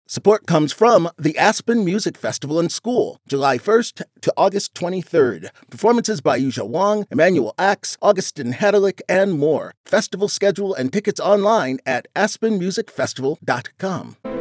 Support comes from the Aspen Music Festival and School, July 1st to August 23rd. Performances by Yuzha Wang, Emmanuel Axe, Augustin Hadalick, and more. Festival schedule and tickets online at aspenmusicfestival.com.